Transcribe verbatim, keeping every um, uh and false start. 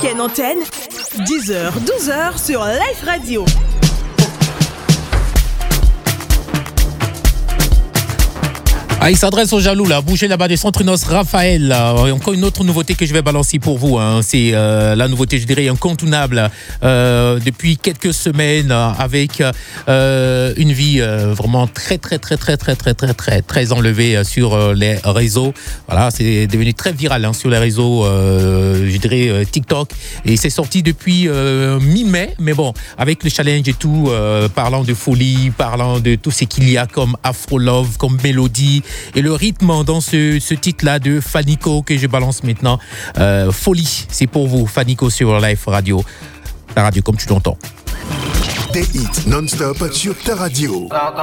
Ken Antenne, dix heures douze heures sur Life Radio. Ah, il s'adresse aux jaloux, là. Bougez là-bas des Centrinos Raphaël. Là. Encore une autre nouveauté que je vais balancer pour vous. Hein. C'est euh, la nouveauté, je dirais, incontournable euh, depuis quelques semaines avec euh, une vie euh, vraiment très, très, très, très, très, très, très, très, très enlevée sur euh, les réseaux. Voilà, c'est devenu très viral hein, sur les réseaux, euh, je dirais, euh, TikTok. Et c'est sorti depuis euh, mi-mai. Mais bon, avec le challenge et tout, euh, parlant de folie, parlant de tout ce qu'il y a comme Afro-Love, comme mélodie. Et le rythme dans ce, ce titre-là de Fanico que je balance maintenant, euh, Folie, c'est pour vous, Fanico sur Life Radio, la radio comme tu l'entends. Des hits non-stop sur ta radio.